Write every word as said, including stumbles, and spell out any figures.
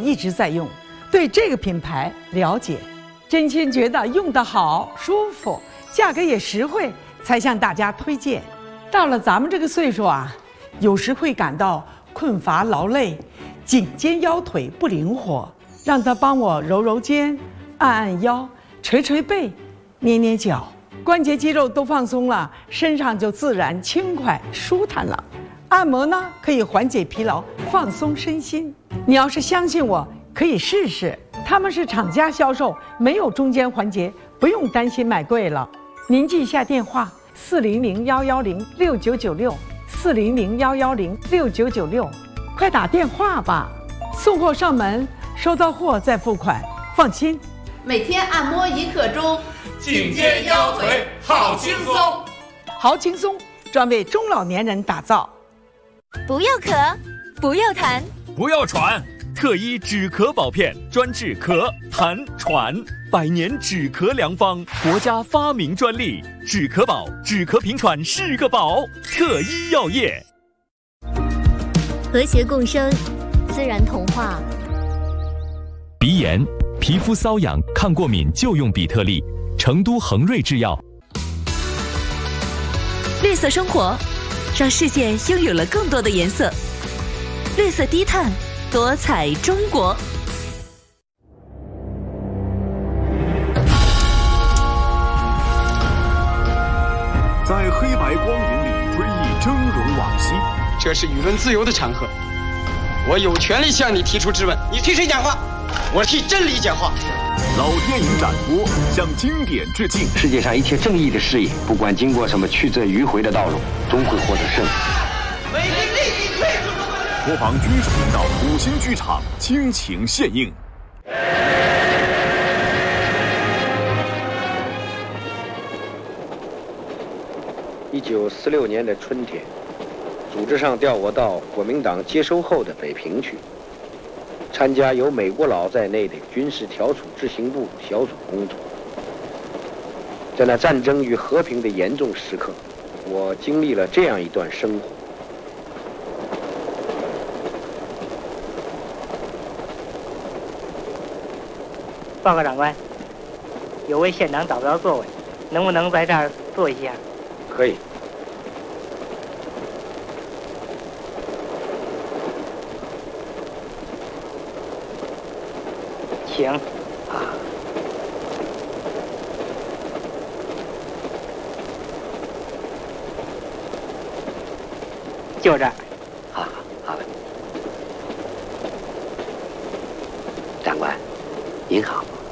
一直在用，对这个品牌了解，真心觉得用得好、舒服，价格也实惠，才向大家推荐。到了咱们这个岁数啊，有时会感到困乏劳累，颈肩腰腿不灵活，让他帮我揉揉肩、按按腰、捶捶背、捏捏脚，关节肌肉都放松了，身上就自然轻快舒坦了。按摩呢，可以缓解疲劳，放松身心。你要是相信我，可以试试。他们是厂家销售，没有中间环节，不用担心买贵了。您记一下电话：四零零幺幺零六九九六，四零零幺幺零六九九六，快打电话吧。送货上门，收到货再付款，放心。 每天按摩一刻钟， 颈肩腰腿好轻松， 好轻松，专为中老年人打造。 不要咳，不要痰， 不要喘，特医止咳保片专治咳、痰、喘，百年止咳良方，国家发明专利，止咳宝，止咳平喘是个宝。特医药业， 和谐共生，自然童话。 鼻炎、皮肤瘙痒、抗过敏就用比特利，成都恒瑞制药。 绿色生活，让世界拥有了更多的颜色。绿色低碳，多彩中国。 在黑白光影里追忆峥嵘往昔。 这是舆论自由的场合，我有权利向你提出质问。你替谁讲话？我替真理讲话。 老电影展播向经典致敬。 世界上一切正义的事业，不管经过什么曲折迂回的道路，终会获得胜利。 播放军事频道五星剧场倾情献映。 一九四六年的春天，组织上调我到国民党接收后的北平去，参加由美国佬在内的军事调处执行部小组工作。在那战争与和平的严重时刻，我经历了这样一段生活。 报告长官，有位县长找不到座位，能不能在这儿坐一下？ 可以。 请。 啊。 就这儿。 好，好了。长官，您好。